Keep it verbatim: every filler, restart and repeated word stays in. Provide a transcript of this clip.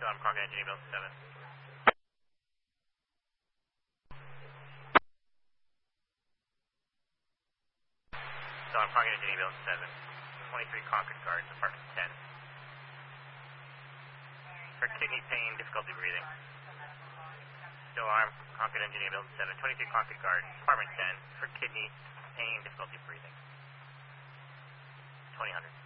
Still arm, Concord Engineer Building seven. Still arm, Concord Engineer Building seven. twenty-three Concord Gardens, apartment ten. For kidney pain, difficulty breathing. Still arm, Concord Engineer Building seven. twenty-three Concord Gardens, apartment ten. For kidney pain, difficulty breathing. twenty hundred.